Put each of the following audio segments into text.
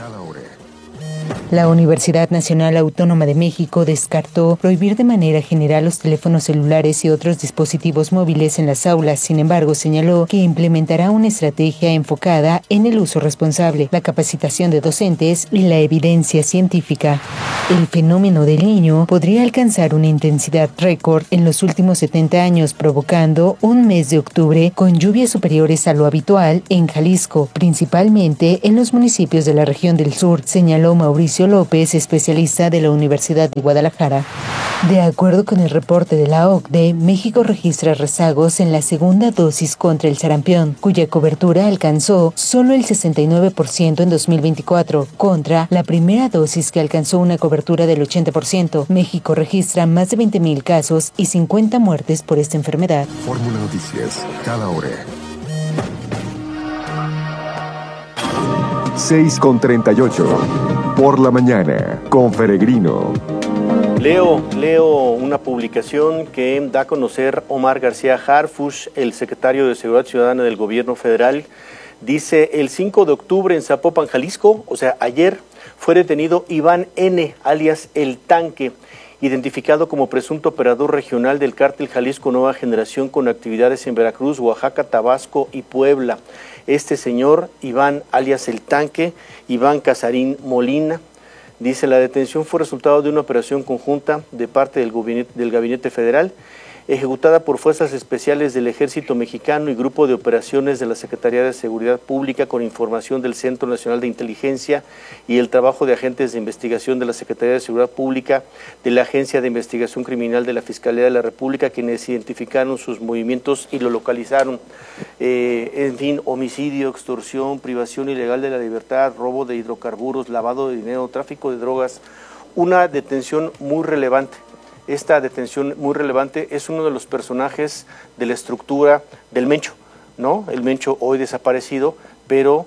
cada hora. La Universidad Nacional Autónoma de México descartó prohibir de manera general los teléfonos celulares y otros dispositivos móviles en las aulas. Sin embargo, señaló que implementará una estrategia enfocada en el uso responsable, la capacitación de docentes y la evidencia científica. El fenómeno del Niño podría alcanzar una intensidad récord en los últimos 70 años, provocando un mes de octubre con lluvias superiores a lo habitual en Jalisco, principalmente en los municipios de la región del sur, señaló Mauricio López, especialista de la Universidad de Guadalajara. De acuerdo con el reporte de la OCDE, México registra rezagos en la segunda dosis contra el sarampión, cuya cobertura alcanzó solo el 69% en 2024, contra la primera dosis que alcanzó una cobertura del 80%. México registra más de 20,000 casos y 50 muertes por esta enfermedad. Fórmula Noticias, cada hora. 6:38. Por la mañana, con Peregrino. Leo una publicación que da a conocer Omar García Harfuch, el secretario de Seguridad Ciudadana del Gobierno Federal. Dice, el 5 de octubre en Zapopan, Jalisco, o sea, ayer, fue detenido Iván N., alias El Tanque, identificado como presunto operador regional del cártel Jalisco Nueva Generación con actividades en Veracruz, Oaxaca, Tabasco y Puebla. Este señor, Iván, alias El Tanque, Iván Casarín Molina, dice, la detención fue resultado de una operación conjunta de parte del Gabinete Federal, ejecutada por fuerzas especiales del Ejército Mexicano y Grupo de Operaciones de la Secretaría de Seguridad Pública con información del Centro Nacional de Inteligencia y el trabajo de agentes de investigación de la Secretaría de Seguridad Pública, de la Agencia de Investigación Criminal de la Fiscalía de la República, quienes identificaron sus movimientos y lo localizaron. En fin, homicidio, extorsión, privación ilegal de la libertad, robo de hidrocarburos, lavado de dinero, tráfico de drogas, una detención muy relevante. Esta detención muy relevante es uno de los personajes de la estructura del Mencho, ¿no? El Mencho hoy desaparecido, pero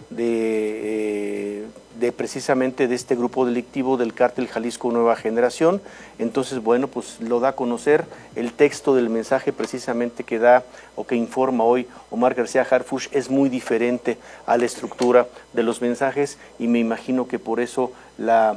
de precisamente de este grupo delictivo del cártel Jalisco Nueva Generación. Entonces, bueno, pues lo da a conocer el texto del mensaje precisamente que da o que informa hoy Omar García Harfuch es muy diferente a la estructura de los mensajes y me imagino que por eso la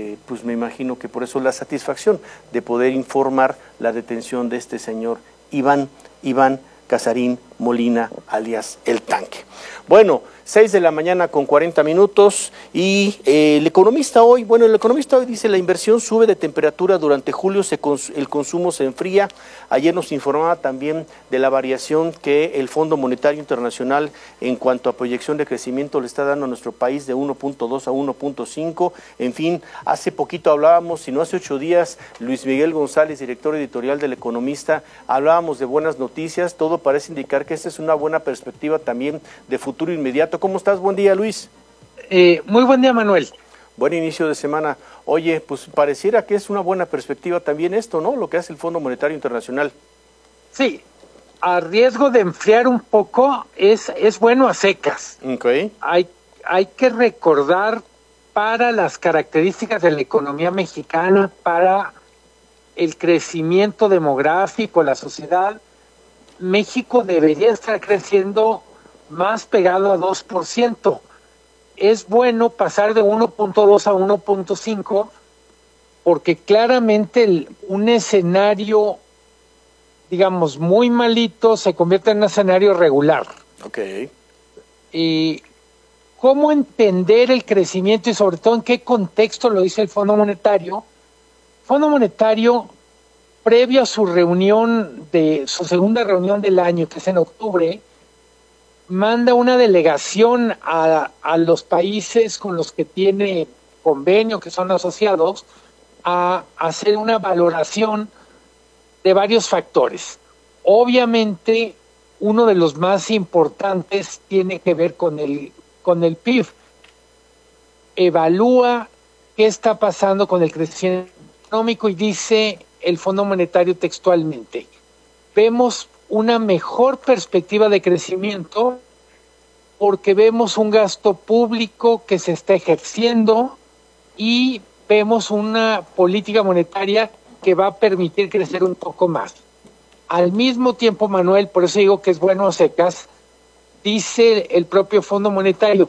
satisfacción de poder informar la detención de este señor Iván Casarín Molina, alias El Tanque. Bueno, 6:40 a.m. y el Economista hoy dice, la inversión sube de temperatura durante julio, el consumo se enfría. Ayer nos informaba también de la variación que el Fondo Monetario Internacional en cuanto a proyección de crecimiento le está dando a nuestro país de 1.2 a 1.5. En fin, hace poquito hablábamos, si no hace 8 días, Luis Miguel González, director editorial del Economista, hablábamos de buenas noticias. Todo parece indicar que esta es una buena perspectiva también de futuro inmediato. ¿Cómo estás? Buen día, Luis. Muy buen día, Manuel. Buen inicio de semana. Oye, pues pareciera que es una buena perspectiva también esto, ¿no? Lo que hace el Fondo Monetario Internacional. Sí, a riesgo de enfriar un poco, es bueno a secas. Okay. Hay que recordar, para las características de la economía mexicana, para el crecimiento demográfico, la sociedad, México debería estar creciendo más pegado a 2%. Es bueno pasar de 1.2 a 1.5 porque claramente un escenario, digamos, muy malito se convierte en un escenario regular. Okay. Y cómo entender el crecimiento y sobre todo en qué contexto lo dice el Fondo Monetario. Fondo Monetario, previo a su segunda reunión del año, que es en octubre, manda una delegación a los países con los que tiene convenio, que son asociados, a hacer una valoración de varios factores. Obviamente, uno de los más importantes tiene que ver con el PIB. Evalúa qué está pasando con el crecimiento económico y dice el Fondo Monetario textualmente, vemos una mejor perspectiva de crecimiento porque vemos un gasto público que se está ejerciendo y vemos una política monetaria que va a permitir crecer un poco más. Al mismo tiempo, Manuel, por eso digo que es bueno a secas, dice el propio Fondo Monetario,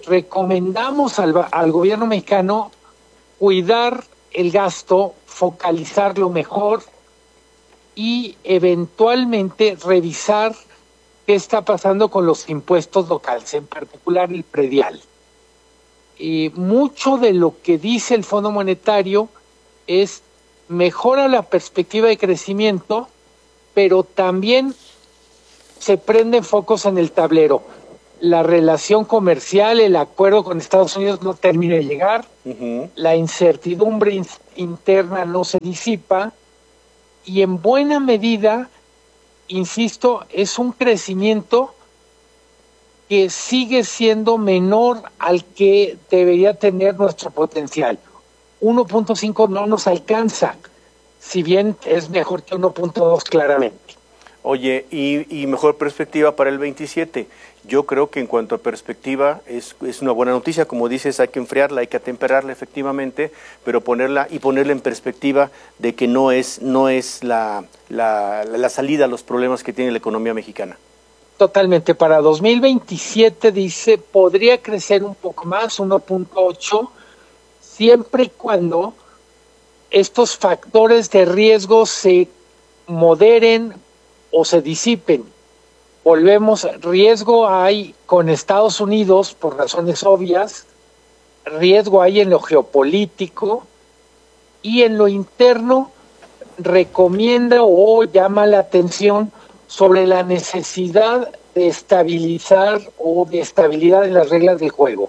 recomendamos al gobierno mexicano cuidar el gasto, focalizarlo mejor y eventualmente revisar qué está pasando con los impuestos locales, en particular el predial. Mucho de lo que dice el Fondo Monetario es mejora la perspectiva de crecimiento, pero también se prenden focos en el tablero. La relación comercial, el acuerdo con Estados Unidos no termina de llegar, la incertidumbre interna no se disipa y en buena medida, insisto, es un crecimiento que sigue siendo menor al que debería tener nuestro potencial. 1.5 no nos alcanza, si bien es mejor que 1.2 claramente. Oye, y mejor perspectiva para el 27. Yo creo que en cuanto a perspectiva es una buena noticia. Como dices, hay que enfriarla, hay que atemperarla efectivamente, pero ponerla en perspectiva de que no es la salida a los problemas que tiene la economía mexicana. Totalmente. Para 2027 dice, podría crecer un poco más, 1.8, siempre y cuando estos factores de riesgo se moderen o se disipen. Volvemos, riesgo hay con Estados Unidos por razones obvias, riesgo hay en lo geopolítico y en lo interno recomienda o llama la atención sobre la necesidad de estabilizar o de estabilidad en las reglas del juego.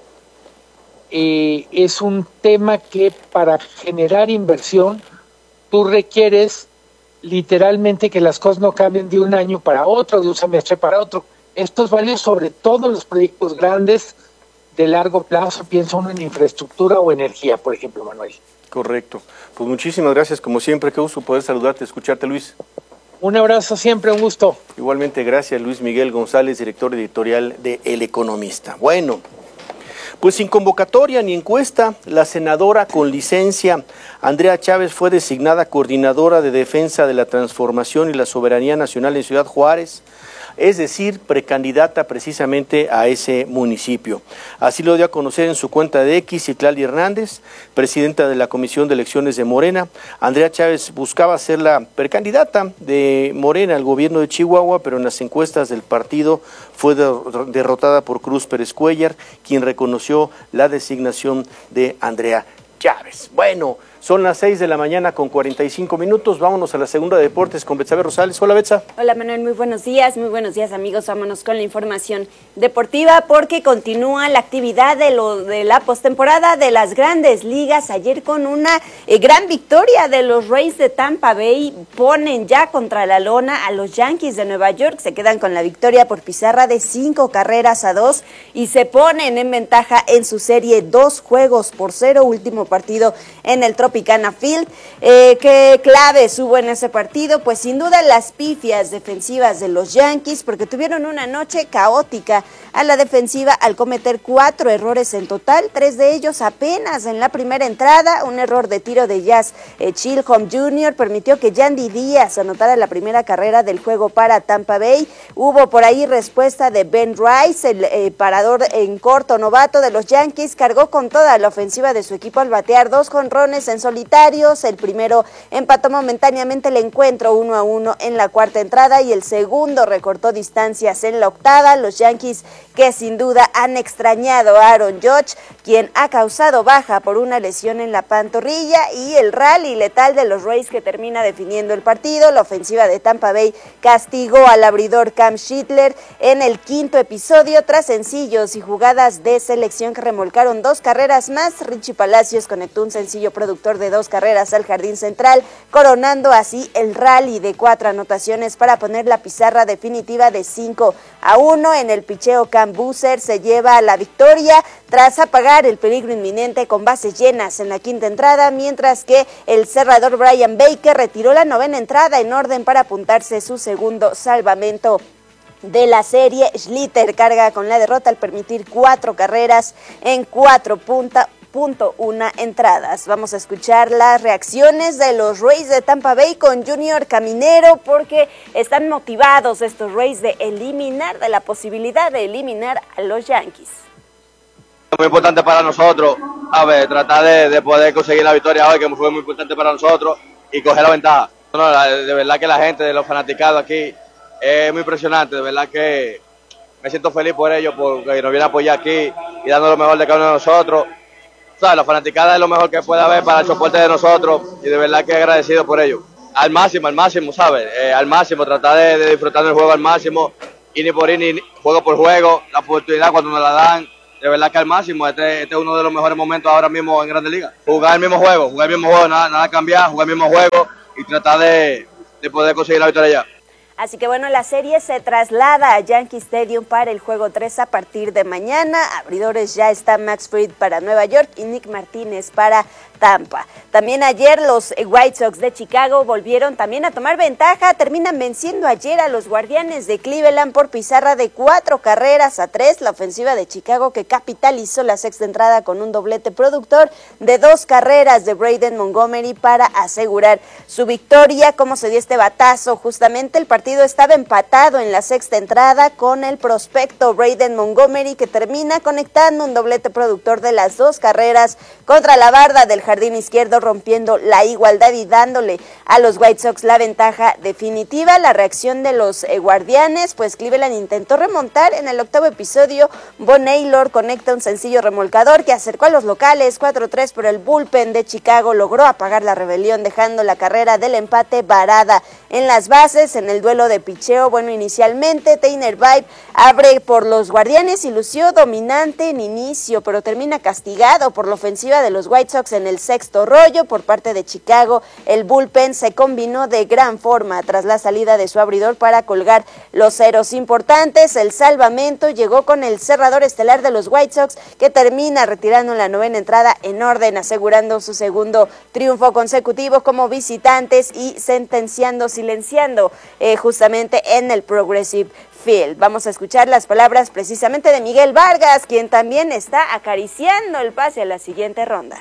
Es un tema que para generar inversión tú requieres literalmente que las cosas no cambien de un año para otro, de un semestre para otro. Esto es válido sobre todos los proyectos grandes de largo plazo, pienso uno en infraestructura o energía, por ejemplo, Manuel. Correcto. Pues muchísimas gracias, como siempre, qué gusto poder saludarte, escucharte, Luis. Un abrazo siempre, un gusto. Igualmente, gracias, Luis Miguel González, director editorial de El Economista. Bueno, pues sin convocatoria ni encuesta, la senadora con licencia Andrea Chávez fue designada coordinadora de defensa de la transformación y la soberanía nacional en Ciudad Juárez, es decir, precandidata precisamente a ese municipio. Así lo dio a conocer en su cuenta de X Citlali Hernández, presidenta de la Comisión de Elecciones de Morena. Andrea Chávez buscaba ser la precandidata de Morena al gobierno de Chihuahua, pero en las encuestas del partido fue derrotada por Cruz Pérez Cuéllar, quien reconoció la designación de Andrea Chávez. Bueno, son las 6 de la mañana con 45 minutos. Vámonos a la segunda de deportes con Betsabe Rosales. Hola, Betsa. Hola, Manuel. Muy buenos días, amigos. Vámonos con la información deportiva porque continúa la actividad de la postemporada de las Grandes Ligas. Ayer con una gran victoria de los Rays de Tampa Bay, ponen ya contra la lona a los Yankees de Nueva York. Se quedan con la victoria por pizarra de 5-2 y se ponen en ventaja en su serie 2-0, último partido en el Tropicana Field. ¿Qué claves hubo en ese partido? Pues sin duda las pifias defensivas de los Yankees, porque tuvieron una noche caótica a la defensiva al cometer 4 errores en total, 3 de ellos apenas en la primera entrada. Un error de tiro de Jazz Chilhom Jr. permitió que Yandy Díaz anotara la primera carrera del juego para Tampa Bay. Hubo por ahí respuesta de Ben Rice, el parador en corto novato de los Yankees, cargó con toda la ofensiva de su equipo al batear 2 jonrones en solitarios. El primero empató momentáneamente el encuentro 1-1 en la cuarta entrada y el segundo recortó distancias en la octava. Los Yankees, que sin duda han extrañado a Aaron Judge, quien ha causado baja por una lesión en la pantorrilla, y el rally letal de los Rays que termina definiendo el partido. La ofensiva de Tampa Bay castigó al abridor Cam Schittler en el quinto episodio tras sencillos y jugadas de selección que remolcaron 2 carreras más. Richie Palacios conectó un sencillo productor de 2 carreras al jardín central, coronando así el rally de 4 anotaciones para poner la pizarra definitiva de 5-1. En el picheo, Cam Boozer se lleva la victoria tras apagar el peligro inminente con bases llenas en la quinta entrada, mientras que el cerrador Brian Baker retiró la novena entrada en orden para apuntarse su segundo salvamento de la serie. Schlitter carga con la derrota al permitir 4 carreras en 4.1 entradas. Vamos a escuchar las reacciones de los Rays de Tampa Bay con Junior Caminero, porque están motivados estos Rays de la posibilidad de eliminar a los Yankees. Muy importante para nosotros, a ver, tratar de poder conseguir la victoria hoy, que fue muy importante para nosotros, y coger la ventaja. No, de verdad que la gente, de los fanaticados aquí, es muy impresionante, de verdad que me siento feliz por ellos, porque nos vienen a apoyar aquí y dando lo mejor de cada uno de nosotros. O sea, la fanaticada es lo mejor que puede haber para el soporte de nosotros, y de verdad que agradecido por ello. Al máximo, ¿sabes? Al máximo, tratar de disfrutar del juego al máximo, y ni por ir, ni juego por juego, la oportunidad cuando nos la dan, de verdad que al máximo. Este es uno de los mejores momentos ahora mismo en Grandes Ligas. Jugar el mismo juego, nada cambiar, jugar el mismo juego y tratar de poder conseguir la victoria ya. Así que bueno, la serie se traslada a Yankee Stadium para el juego 3 a partir de mañana. Abridores ya está Max Fried para Nueva York y Nick Martínez para Tampa. También ayer los White Sox de Chicago volvieron también a tomar ventaja. Terminan venciendo ayer a los Guardianes de Cleveland por pizarra de 4-3. La ofensiva de Chicago, que capitalizó la sexta entrada con un doblete productor de 2 carreras de Braden Montgomery para asegurar su victoria. ¿Cómo se dio este batazo? Justamente el partido estaba empatado en la sexta entrada con el prospecto Braden Montgomery, que termina conectando un doblete productor de las 2 carreras contra la barda del jardín izquierdo, rompiendo la igualdad y dándole a los White Sox la ventaja definitiva. La reacción de los Guardianes, pues Cleveland intentó remontar en el 8º episodio. Von Naylor conecta un sencillo remolcador que acercó a los locales 4-3, pero el bullpen de Chicago logró apagar la rebelión, dejando la carrera del empate varada en las bases. En el duelo de picheo, bueno, inicialmente Tanner Vibe abre por los Guardianes y lució dominante en inicio, pero termina castigado por la ofensiva de los White Sox en el sexto rollo. Por parte de Chicago, el bullpen se combinó de gran forma tras la salida de su abridor para colgar los ceros importantes. El salvamento llegó con el cerrador estelar de los White Sox, que termina retirando en la 9ª entrada en orden, asegurando su segundo triunfo consecutivo como visitantes y silenciando justamente en el Progressive Field. Vamos a escuchar las palabras precisamente de Miguel Vargas, quien también está acariciando el pase a la siguiente ronda.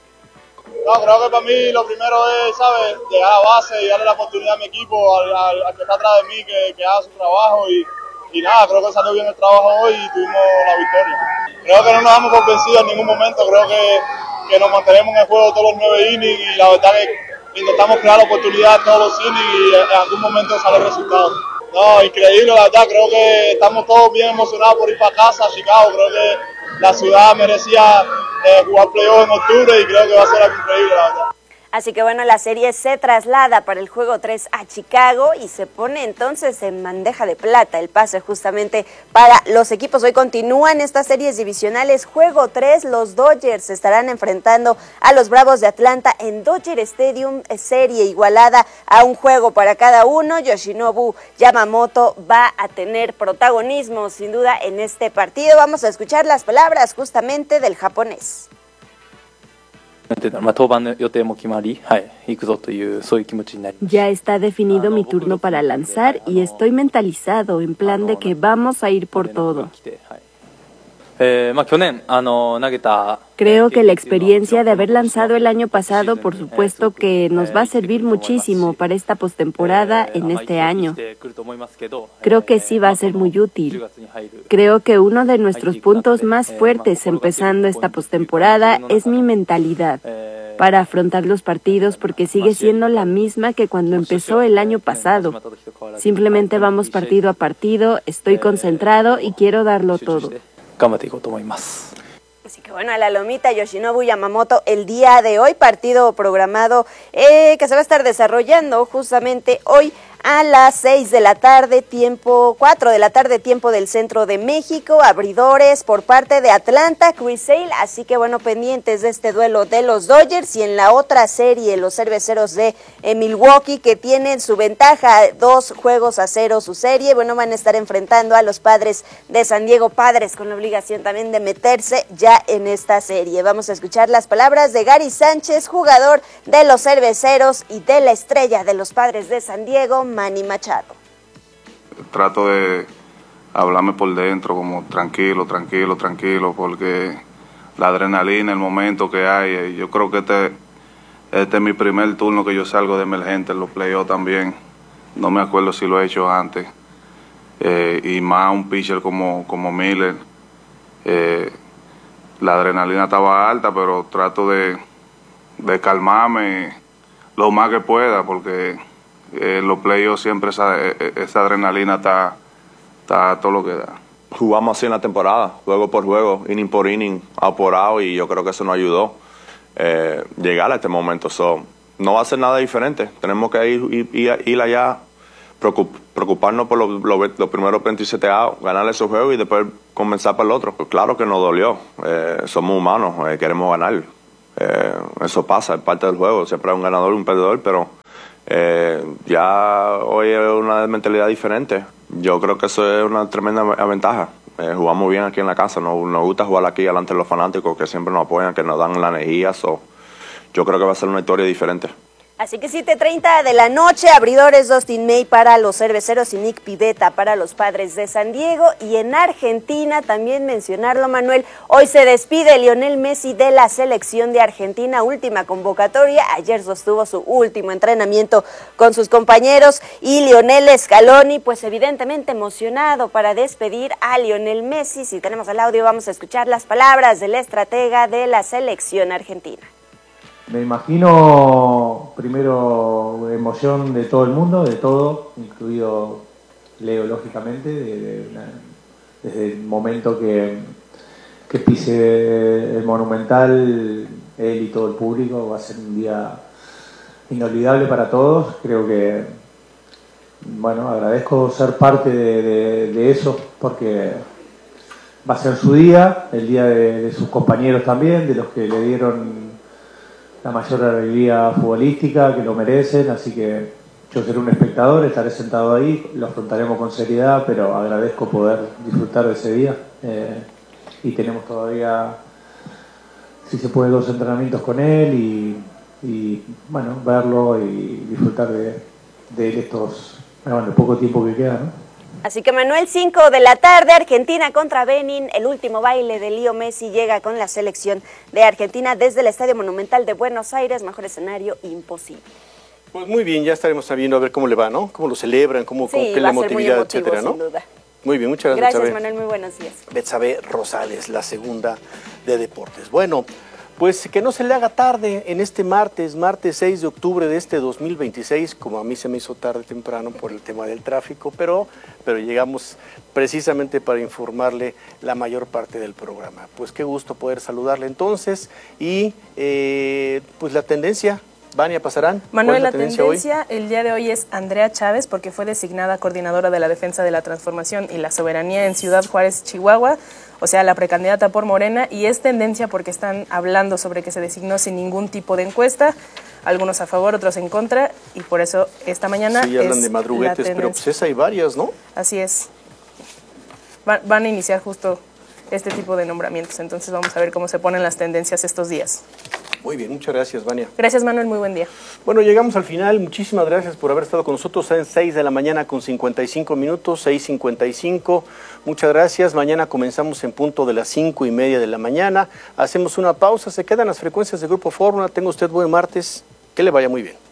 No, creo que para mí lo primero es, ¿sabes?, llegar a base y darle la oportunidad a mi equipo, al que está atrás de mí, que haga su trabajo y nada, creo que salió bien el trabajo hoy y tuvimos la victoria. Creo que no nos damos por vencidos en ningún momento, creo que nos mantenemos en el juego todos los 9 innings y la verdad que intentamos crear la oportunidad en todos los innings y en algún momento sale el resultado. No, increíble, la verdad, creo que estamos todos bien emocionados por ir para casa a Chicago, creo que la ciudad merecía jugar playoff en octubre y creo que va a ser algo increíble, la verdad. Así que bueno, la serie se traslada para el juego 3 a Chicago y se pone entonces en bandeja de plata el pase justamente para los equipos. Hoy continúan estas series divisionales. Juego 3, los Dodgers se estarán enfrentando a los Bravos de Atlanta en Dodger Stadium, serie igualada a un juego para cada uno. Yoshinobu Yamamoto va a tener protagonismo sin duda en este partido. Vamos a escuchar las palabras justamente del japonés. Ya está definido mi turno para lanzar y estoy mentalizado en plan de que vamos a ir por todo. Creo que la experiencia de haber lanzado el año pasado, por supuesto que nos va a servir muchísimo para esta postemporada en este año. Creo que sí va a ser muy útil. Creo que uno de nuestros puntos más fuertes empezando esta postemporada es mi mentalidad para afrontar los partidos, porque sigue siendo la misma que cuando empezó el año pasado. Simplemente vamos partido a partido, estoy concentrado y quiero darlo todo. Así que bueno, a la lomita Yoshinobu Yamamoto el día de hoy, partido programado que se va a estar desarrollando justamente hoy a las 6 de la tarde, 4 de la tarde, tiempo del centro de México. Abridores por parte de Atlanta, Chris Sale, así que bueno, pendientes de este duelo de los Dodgers. Y en la otra serie, los cerveceros de Milwaukee, que tienen su ventaja, 2-0 su serie, bueno, van a estar enfrentando a los Padres de San Diego, Padres con la obligación también de meterse ya en esta serie. Vamos a escuchar las palabras de Gary Sánchez, jugador de los cerveceros, y de la estrella de los Padres de San Diego, Manny Machado. Trato de hablarme por dentro como tranquilo, porque la adrenalina, el momento que hay, yo creo que este es mi primer turno que yo salgo de emergente en los playoffs también. No me acuerdo si lo he hecho antes. Y más un pitcher como Miller. la adrenalina estaba alta, pero trato de calmarme lo más que pueda, porque los playoffs siempre esa adrenalina está todo lo que da. Jugamos así en la temporada, juego por juego, inning por inning, out por out, y yo creo que eso nos ayudó llegar a este momento. No va a ser nada diferente, tenemos que ir allá, preocuparnos por los primeros 27 outs, ganar esos juegos y después comenzar para el otro. Pues claro que nos dolió, somos humanos, queremos ganar, eso pasa, es parte del juego, siempre hay un ganador y un perdedor, pero ya hoy es una mentalidad diferente. Yo creo que eso es una tremenda ventaja. Jugamos bien aquí en la casa, nos gusta jugar aquí delante de los fanáticos que siempre nos apoyan, que nos dan la energía. Yo creo que va a ser una historia diferente. Así que 7:30 de la noche, abridores Dustin May para los Cerveceros y Nick Pivetta para los Padres de San Diego. Y en Argentina, también mencionarlo, Manuel, hoy se despide Lionel Messi de la selección de Argentina, última convocatoria. Ayer sostuvo su último entrenamiento con sus compañeros y Lionel Scaloni, pues evidentemente emocionado para despedir a Lionel Messi. Si tenemos el audio, vamos a escuchar las palabras del estratega de la selección argentina. Me imagino, primero, emoción de todo el mundo, de todo, incluido Leo, lógicamente, desde el momento que pise el Monumental, él y todo el público, va a ser un día inolvidable para todos. Creo que, bueno, agradezco ser parte de eso, porque va a ser su día, el día de sus compañeros también, de los que le dieron la mayor alegría futbolística, que lo merecen, así que yo seré un espectador, estaré sentado ahí, lo afrontaremos con seriedad, pero agradezco poder disfrutar de ese día. Y tenemos todavía, si se puede, 2 entrenamientos con él y bueno, verlo y disfrutar de él el poco tiempo que queda, ¿no? Así que Manuel, 5 de la tarde, Argentina contra Benin, el último baile de Leo Messi llega con la selección de Argentina desde el Estadio Monumental de Buenos Aires, mejor escenario imposible. Pues muy bien, ya estaremos sabiendo a ver cómo le va, ¿no? Cómo lo celebran, qué la emotividad, etcétera, ¿no? Sin duda. Muy bien, muchas gracias. Gracias, Manuel, muy buenos días. Betsabe Rosales, la segunda de deportes. Bueno, pues que no se le haga tarde en este martes 6 de octubre de este 2026, como a mí se me hizo tarde temprano por el tema del tráfico, pero llegamos precisamente para informarle la mayor parte del programa. Pues qué gusto poder saludarle entonces y pues la tendencia. Vania, ¿pasarán? Manuel, la tendencia el día de hoy es Andrea Chávez, porque fue designada coordinadora de la Defensa de la Transformación y la Soberanía en Ciudad Juárez, Chihuahua, o sea, la precandidata por Morena, y es tendencia porque están hablando sobre que se designó sin ningún tipo de encuesta, algunos a favor, otros en contra, y por eso esta mañana sí, hablan de madruguetes, pero pues hay varias, ¿no? Así es. Van a iniciar justo este tipo de nombramientos, entonces vamos a ver cómo se ponen las tendencias estos días. Muy bien, muchas gracias, Vania. Gracias, Manuel, muy buen día. Bueno, llegamos al final, muchísimas gracias por haber estado con nosotros en 6 de la mañana con 55 minutos, 6:55, muchas gracias. Mañana comenzamos en punto de las 5:30 de la mañana, hacemos una pausa, se quedan las frecuencias de Grupo Fórmula, tenga usted buen martes, que le vaya muy bien.